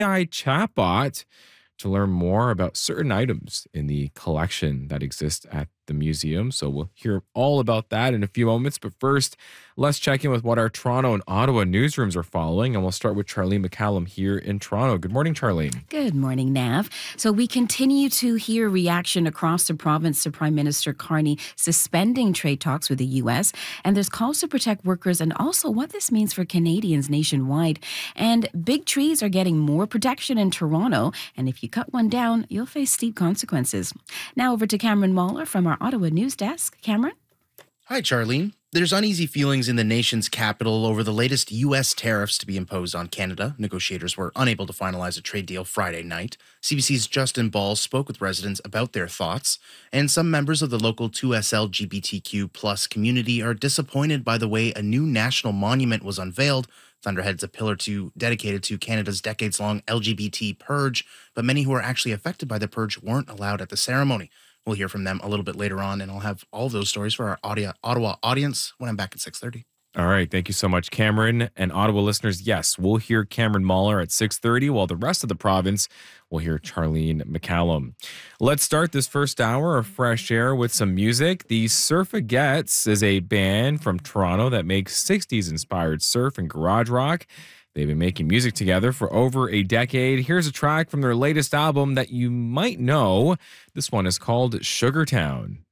AI chatbot to learn more about certain items in the collection that exists at the museum. So we'll hear all about that in a few moments. But first, let's check in with what our Toronto and Ottawa newsrooms are following. And we'll start with Charlene McCallum here in Toronto. Good morning, Charlene. Good morning, Nav. So we continue to hear reaction across the province to Prime Minister Carney suspending trade talks with the U.S. And there's calls to protect workers and also what this means for Canadians nationwide. And big trees are getting more protection in Toronto. And if you cut one down, you'll face steep consequences. Now over to Cameron Mahler from our Ottawa News Desk. Cameron? Hi, Charlene. There's uneasy feelings in the nation's capital over the latest U.S. tariffs to be imposed on Canada. Negotiators were unable to finalize a trade deal Friday night. CBC's Justin Ball spoke with residents about their thoughts, and some members of the local 2S LGBTQ plus community are disappointed by the way a new national monument was unveiled. Thunderhead's a pillar dedicated to Canada's decades-long LGBT purge, but many who are actually affected by the purge weren't allowed at the ceremony. We'll hear from them a little bit later on, and I'll have all those stories for our Ottawa audience when I'm back at 6:30. All right. Thank you so much, Cameron. And Ottawa listeners, yes, we'll hear Cameron Mahler at 6:30, while the rest of the province will hear Charlene McCallum. Let's start this first hour of Fresh Air with some music. The Surfagettes is a band from Toronto that makes 60s-inspired surf and garage rock. They've been making music together for over a decade. Here's a track from their latest album that you might know. This one is called Sugartown.